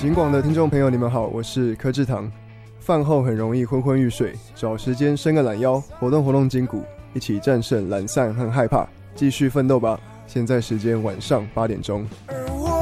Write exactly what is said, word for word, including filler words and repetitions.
警广的听众朋友，你们好，我是柯志堂。饭后很容易昏昏欲睡，找时间伸个懒腰，活动活动筋骨，一起战胜懒散和害怕，继续奋斗吧。现在时间晚上八点钟。